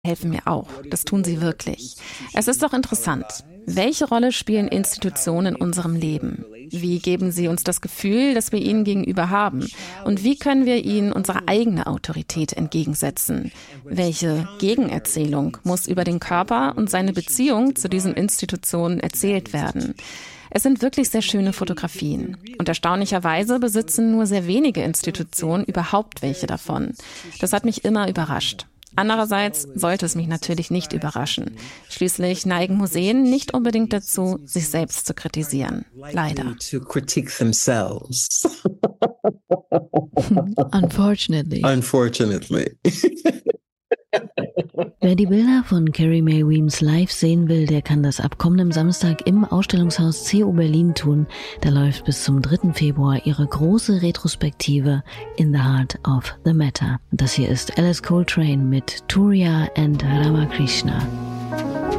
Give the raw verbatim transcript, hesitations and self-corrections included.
helfen mir auch. Das tun sie wirklich. Es ist doch interessant. Welche Rolle spielen Institutionen in unserem Leben? Wie geben sie uns das Gefühl, das wir ihnen gegenüber haben? Und wie können wir ihnen unsere eigene Autorität entgegensetzen? Welche Gegenerzählung muss über den Körper und seine Beziehung zu diesen Institutionen erzählt werden? Es sind wirklich sehr schöne Fotografien. Und erstaunlicherweise besitzen nur sehr wenige Institutionen überhaupt welche davon. Das hat mich immer überrascht. Andererseits sollte es mich natürlich nicht überraschen. Schließlich neigen Museen nicht unbedingt dazu, sich selbst zu kritisieren. Leider. Unfortunately. Unfortunately. Wer die Bilder von Carrie Mae Weems live sehen will, der kann das ab kommendem Samstag im Ausstellungshaus C O Berlin tun. Da läuft bis zum dritten Februar ihre große Retrospektive In the Heart of the Matter. Das hier ist Alice Coltrane mit Turiya and Ramakrishna.